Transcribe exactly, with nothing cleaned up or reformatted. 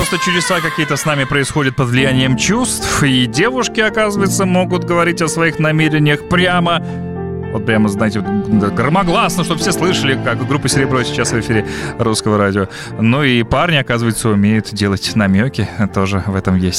просто чудеса какие-то с нами происходят под влиянием чувств, и девушки, оказывается, могут говорить о своих намерениях прямо, вот прямо, знаете, громогласно, чтобы все слышали, как группа «Серебро» сейчас в эфире Русского радио. Ну и парни, оказывается, умеют делать намеки, тоже в этом есть